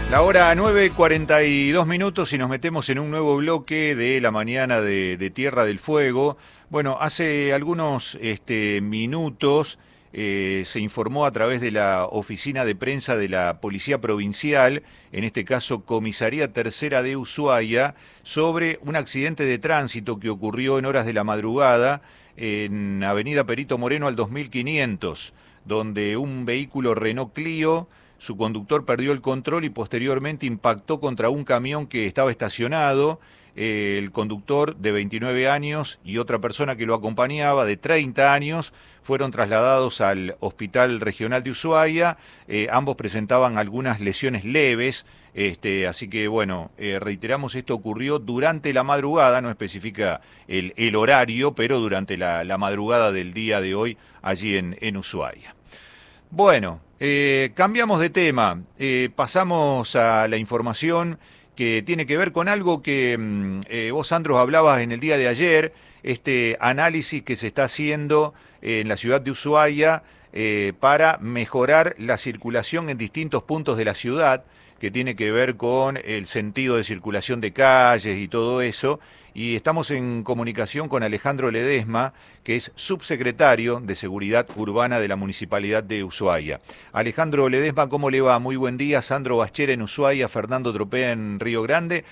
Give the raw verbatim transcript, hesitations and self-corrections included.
La hora nueve cuarenta y dos minutos y nos metemos en un nuevo bloque de la mañana de, de Tierra del Fuego. Bueno, hace algunos este, minutos eh, se informó a través de la oficina de prensa de la Policía Provincial, en este caso Comisaría Tercera de Ushuaia, sobre un accidente de tránsito que ocurrió en horas de la madrugada en Avenida Perito Moreno al dos mil quinientos, donde un vehículo Renault Clio, su conductor perdió el control y posteriormente impactó contra un camión que estaba estacionado. Eh, el conductor de veintinueve años y otra persona que lo acompañaba de treinta años fueron trasladados al Hospital Regional de Ushuaia. Eh, ambos presentaban algunas lesiones leves, este, así que bueno, eh, reiteramos, esto ocurrió durante la madrugada, no especifica el, el horario, pero durante la, la madrugada del día de hoy allí en, en Ushuaia. Bueno, eh, cambiamos de tema, eh, pasamos a la información que tiene que ver con algo que eh, vos, Sandro, hablabas en el día de ayer, este análisis que se está haciendo en la ciudad de Ushuaia eh, para mejorar la circulación en distintos puntos de la ciudad, que tiene que ver con el sentido de circulación de calles y todo eso. Y estamos en comunicación con Alejandro Ledesma, que es subsecretario de Seguridad Urbana de la Municipalidad de Ushuaia. Alejandro Ledesma, ¿cómo le va? Muy buen día. Sandro Baschera en Ushuaia, Fernando Tropea en Río Grande.